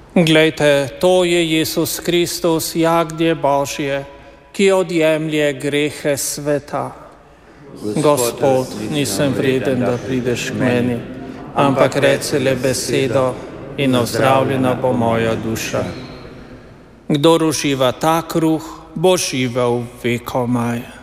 Glejte, to je Jezus Kristus, jagnje Božje, ki odjemlje grehe sveta. Gospod, nisem vreden, da prideš k meni, ampak reci le besedo in ozdravljena bo moja duša. Kdor uživa ta kruh, bo živel vekomaj.